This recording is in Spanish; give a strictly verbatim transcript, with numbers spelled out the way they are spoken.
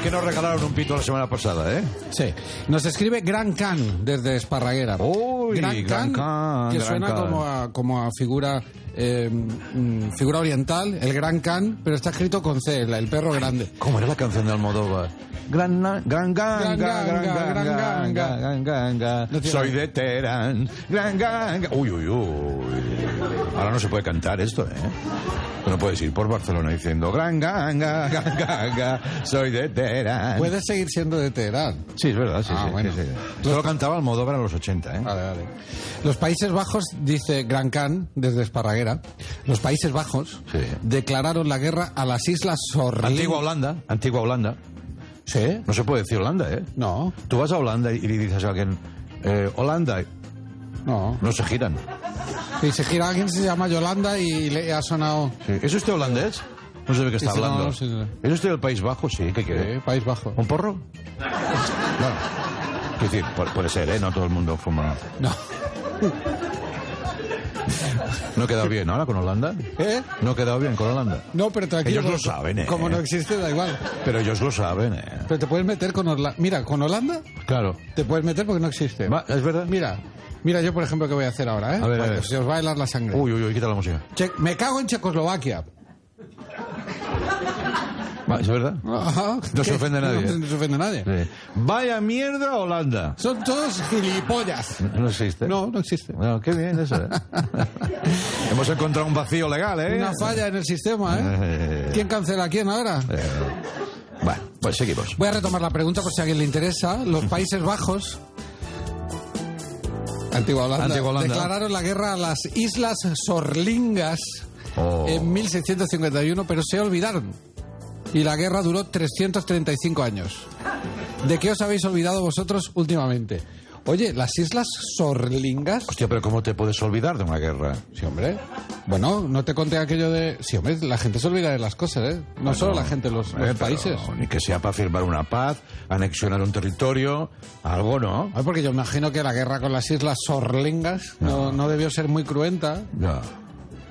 que nos regalaron un pito la semana pasada, ¿eh? Sí. Nos escribe Gran Can desde Esparraguera. Uy, Gran Gran Can, Can, que Gran suena Can. como a, como a figura eh, mm, figura oriental, el Gran Can, pero está escrito con C, el, el perro grande. ¿Cómo era la canción de Almodóvar? Gran, gran, gran, gran, Gran gran, ganga, gran, gran gran, ganga. gran, gran, gran. No tiene Soy nada. de Teherán. Gran, gran, gran. Uy, uy, uy. Ahora no se puede cantar esto, ¿eh? Tú no puedes ir por Barcelona diciendo gran, ganga, gran, ganga, soy de Teherán. Puede seguir siendo de Teherán. Sí, es verdad, sí, Ah, sí. bueno. sí, sí. Esto lo cantaba Almodóvar en los ochenta, ¿eh? Vale, vale. Los Países Bajos, dice Gran Can, desde Esparraguera, los Países Bajos Sí. declararon la guerra a las Islas Sorlingas. Antigua Holanda, antigua Holanda. ¿Sí? No se puede decir Holanda, ¿eh? No, Tú vas a Holanda y le dices a alguien, eh, Holanda, no. no se giran. Si se gira alguien se llama Yolanda y le ha sonado... Sí. ¿Es usted holandés? No sé de qué está Dice, no, hablando. no sé, no. ¿Es usted del País Bajo? Sí, ¿qué quiere? Eh, País Bajo. ¿Un porro? Bueno, es decir, puede, puede ser, ¿eh? No todo el mundo fuma. No. ¿No he quedado bien ahora con Holanda? ¿Eh? ¿No he quedado bien con Holanda? No, pero tranquilo. Ellos lo como- saben, ¿eh? Como no existe, da igual. Pero ellos lo saben, ¿eh? Pero te puedes meter con Holanda. Mira, con Holanda Claro. te puedes meter porque no existe. Va, ¿es verdad? Mira, mira yo por ejemplo qué voy a hacer ahora, ¿eh? A ver, a Porque ver. se os va a helar la sangre. Uy, uy, uy, quita la música. Che- me cago en Checoslovaquia. Va, ¿es verdad? Ajá. No se ¿Qué? ofende nadie. No, no se ofende nadie. Sí. Vaya mierda Holanda. Son todos gilipollas. No existe. No, no existe. Bueno, qué bien eso, ¿eh? Hemos encontrado un vacío legal, ¿eh? Una falla en el sistema, ¿eh? Eh. ¿Quién cancela a quién ahora? Eh, Bueno, pues seguimos. Voy a retomar la pregunta por si a alguien le interesa. Los Países Bajos, Antigua Holanda, Antigua Holanda. declararon la guerra a las Islas Sorlingas Oh. en mil seiscientos cincuenta y uno, pero se olvidaron. Y la guerra duró trescientos treinta y cinco años. ¿De qué os habéis olvidado vosotros últimamente? Oye, las Islas Sorlingas... Hostia, pero ¿cómo te puedes olvidar de una guerra? Sí, hombre. Bueno, no te conté aquello de... Sí, hombre, la gente se olvida de las cosas, ¿eh? No Bueno, solo la gente, los, eh, los pero países. Ni que sea para firmar una paz, anexionar un territorio, algo, ¿no? Ah, porque yo imagino que la guerra con las Islas Sorlingas no, no debió ser muy cruenta. Ya.